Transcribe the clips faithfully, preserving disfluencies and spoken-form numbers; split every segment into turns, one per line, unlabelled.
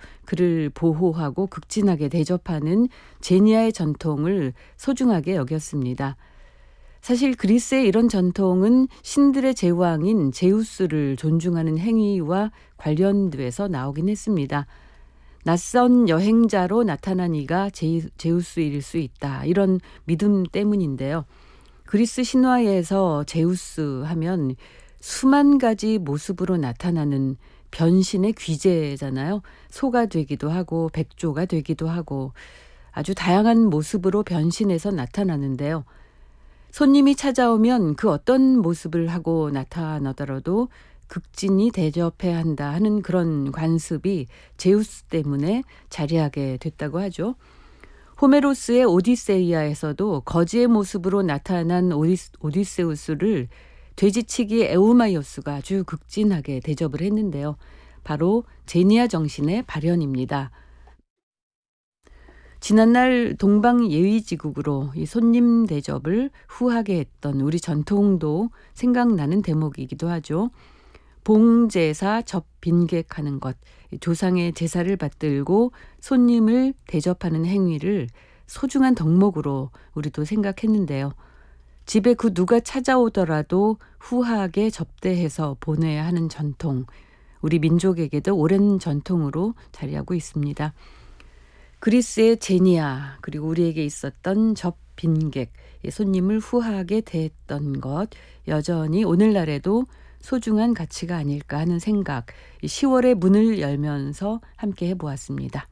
그를 보호하고 극진하게 대접하는 제니아의 전통을 소중하게 여겼습니다. 사실 그리스의 이런 전통은 신들의 제왕인 제우스를 존중하는 행위와 관련돼서 나오긴 했습니다. 낯선 여행자로 나타난 이가 제, 제우스일 수 있다. 이런 믿음 때문인데요. 그리스 신화에서 제우스 하면 수만 가지 모습으로 나타나는 변신의 귀재잖아요. 소가 되기도 하고 백조가 되기도 하고 아주 다양한 모습으로 변신해서 나타나는데요. 손님이 찾아오면 그 어떤 모습을 하고 나타나더라도 극진히 대접해야 한다 하는 그런 관습이 제우스 때문에 자리하게 됐다고 하죠. 호메로스의 오디세이아에서도 거지의 모습으로 나타난 오디스, 오디세우스를 돼지치기 에우마이오스가 아주 극진하게 대접을 했는데요. 바로 제니아 정신의 발현입니다. 지난날 동방예의지국으로 이 손님 대접을 후하게 했던 우리 전통도 생각나는 대목이기도 하죠. 봉제사 접빈객하는 것, 조상의 제사를 받들고 손님을 대접하는 행위를 소중한 덕목으로 우리도 생각했는데요. 집에 그 누가 찾아오더라도 후하게 접대해서 보내야 하는 전통, 우리 민족에게도 오랜 전통으로 자리하고 있습니다. 그리스의 제니아, 그리고 우리에게 있었던 접빈객, 손님을 후하게 대했던 것, 여전히 오늘날에도 소중한 가치가 아닐까 하는 생각, 시월의 문을 열면서 함께 해보았습니다.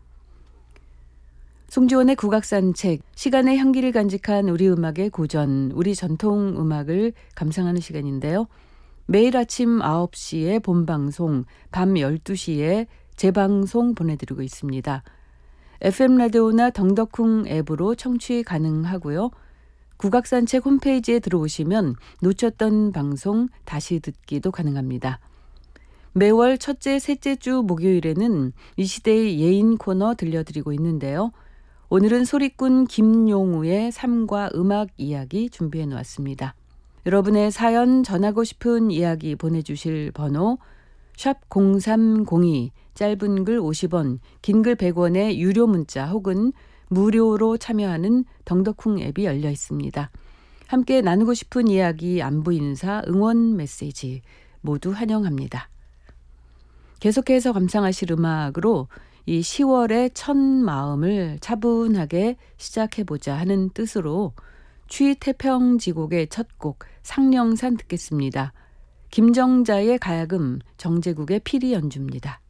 송지원의 국악산책, 시간의 향기를 간직한 우리 음악의 고전, 우리 전통 음악을 감상하는 시간인데요. 매일 아침 아홉 시에 본방송, 밤 열두 시에 재방송 보내드리고 있습니다. 에프엠 라디오나 덩덕쿵 앱으로 청취 가능하고요. 국악산책 홈페이지에 들어오시면 놓쳤던 방송 다시 듣기도 가능합니다. 매월 첫째, 셋째 주 목요일에는 이 시대의 예인 코너 들려드리고 있는데요. 오늘은 소리꾼 김용우의 삶과 음악 이야기 준비해 놓았습니다. 여러분의 사연 전하고 싶은 이야기 보내주실 번호 샵 공삼공이, 짧은 글 오십 원, 긴 글 백 원의 유료 문자 혹은 무료로 참여하는 덩덕쿵 앱이 열려 있습니다. 함께 나누고 싶은 이야기, 안부 인사, 응원 메시지 모두 환영합니다. 계속해서 감상하실 음악으로 이 시월의 첫 마음을 차분하게 시작해보자 하는 뜻으로 취태평지곡의 첫 곡 상령산 듣겠습니다. 김정자의 가야금, 정제국의 피리 연주입니다.